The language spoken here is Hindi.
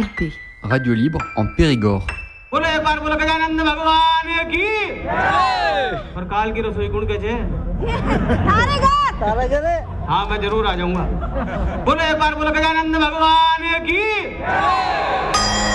RP. Radio libre en Périgord. बोलो एक बार बोलो गजानंद भगवान की और काल की रसोई गुण कैसे हाँ मैं जरूर आ जाऊंगा बोलो एक बार बोलो गजानंद भगवान की